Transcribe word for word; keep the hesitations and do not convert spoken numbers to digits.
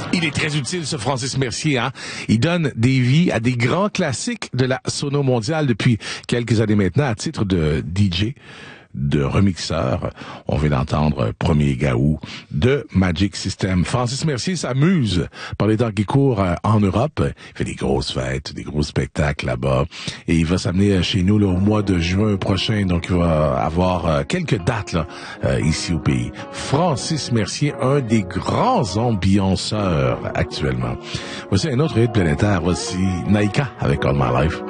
Il est très utile, ce Francis Mercier, hein. Il donne des vies à des grands classiques de la sono mondiale depuis quelques années maintenant, à titre de D J, de remixeur. On vient d'entendre Premier Gaou de Magic System. Francis Mercier s'amuse par les temps qui courent euh, en Europe. Il fait des grosses fêtes, des gros spectacles là-bas. Et il va s'amener chez nous là, au mois de juin prochain. Donc, il va avoir euh, quelques dates là, euh, ici au pays. Francis Mercier, un des grands ambianceurs actuellement. Voici un autre hit planétaire. Voici Naika avec All My Life.